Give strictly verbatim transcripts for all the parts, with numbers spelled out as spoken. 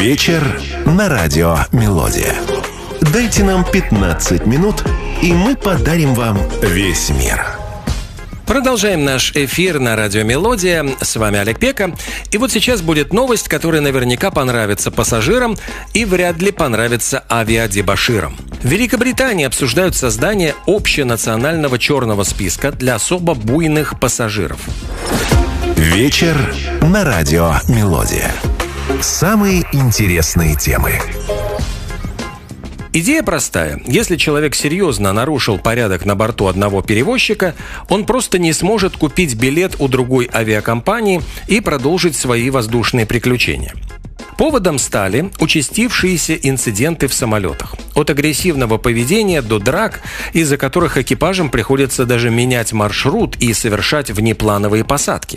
Вечер на радио «Мелодия». Дайте нам пятнадцать минут, и мы подарим вам весь мир. Продолжаем наш эфир на радио «Мелодия». С вами Олег Пека. И вот сейчас будет новость, которая наверняка понравится пассажирам и вряд ли понравится авиадебоширам. В Великобритании обсуждают создание общенационального черного списка для особо буйных пассажиров. Вечер на радио «Мелодия». Самые интересные темы. Идея простая. Если человек серьезно нарушил порядок на борту одного перевозчика, он просто не сможет купить билет у другой авиакомпании и продолжить свои воздушные приключения. Поводом стали участившиеся инциденты в самолетах. От агрессивного поведения до драк, из-за которых экипажам приходится даже менять маршрут и совершать внеплановые посадки.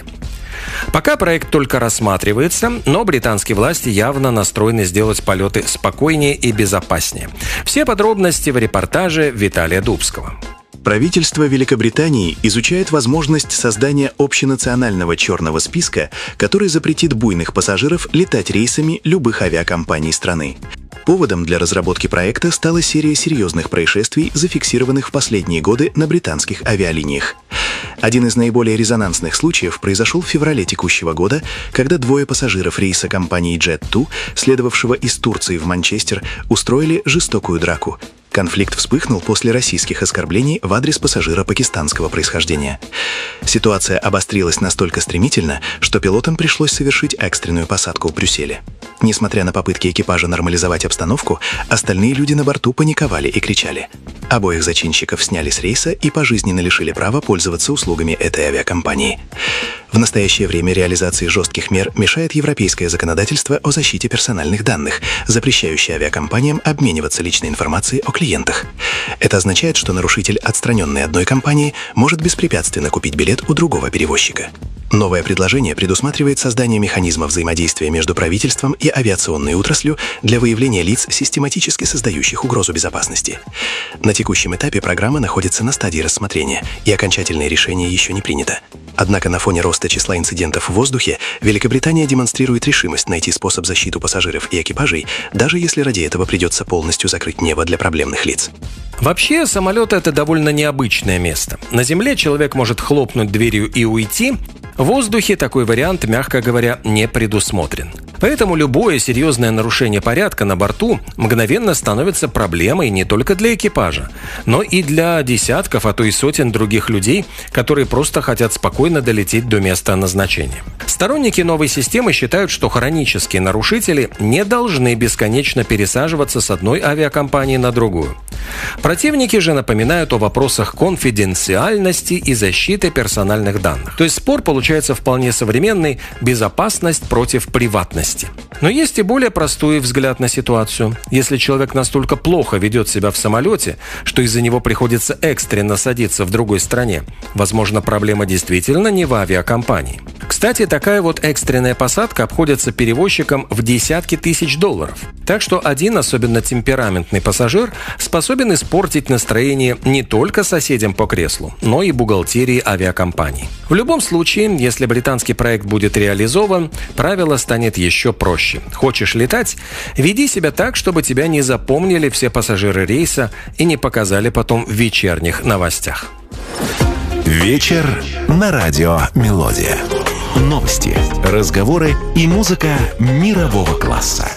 Пока проект только рассматривается, но британские власти явно настроены сделать полеты спокойнее и безопаснее. Все подробности в репортаже Виталия Дубского. Правительство Великобритании изучает возможность создания общенационального черного списка, который запретит буйных пассажиров летать рейсами любых авиакомпаний страны. Поводом для разработки проекта стала серия серьезных происшествий, зафиксированных в последние годы на британских авиалиниях. Один из наиболее резонансных случаев произошел в феврале текущего года, когда двое пассажиров рейса компании джет ту, следовавшего из Турции в Манчестер, устроили жестокую драку. Конфликт вспыхнул после российских оскорблений в адрес пассажира пакистанского происхождения. Ситуация обострилась настолько стремительно, что пилотам пришлось совершить экстренную посадку в Брюсселе. Несмотря на попытки экипажа нормализовать обстановку, остальные люди на борту паниковали и кричали. Обоих зачинщиков сняли с рейса и пожизненно лишили права пользоваться услугами этой авиакомпании. В настоящее время реализации жестких мер мешает европейское законодательство о защите персональных данных, запрещающее авиакомпаниям обмениваться личной информацией о клиентах. Это означает, что нарушитель, отстраненный одной компании, может беспрепятственно купить билет у другого перевозчика. Новое предложение предусматривает создание механизма взаимодействия между правительством и авиационной отраслью для выявления лиц, систематически создающих угрозу безопасности. На текущем этапе программа находится на стадии рассмотрения, и окончательное решение еще не принято. Однако на фоне роста числа инцидентов в воздухе Великобритания демонстрирует решимость найти способ защиты пассажиров и экипажей, даже если ради этого придется полностью закрыть небо для проблемных лиц. Вообще, самолет – это довольно необычное место. На земле человек может хлопнуть дверью и уйти. В воздухе такой вариант, мягко говоря, не предусмотрен. Поэтому любое серьезное нарушение порядка на борту мгновенно становится проблемой не только для экипажа, но и для десятков, а то и сотен других людей, которые просто хотят спокойно долететь до места назначения. Сторонники новой системы считают, что хронические нарушители не должны бесконечно пересаживаться с одной авиакомпании на другую. Противники же напоминают о вопросах конфиденциальности и защиты персональных данных. То есть спор получается вполне современный – безопасность против приватности. Но есть и более простой взгляд на ситуацию. Если человек настолько плохо ведет себя в самолете, что из-за него приходится экстренно садиться в другой стране, возможно, проблема действительно не в авиакомпании. Кстати, такая вот экстренная посадка обходится перевозчикам в десятки тысяч долларов. Так что один особенно темпераментный пассажир способен испортить настроение не только соседям по креслу, но и бухгалтерии авиакомпании. В любом случае, если британский проект будет реализован, правило станет еще проще. Хочешь летать? Веди себя так, чтобы тебя не запомнили все пассажиры рейса и не показали потом в вечерних новостях. Вечер на радио «Мелодия». Новости, разговоры и музыка мирового класса.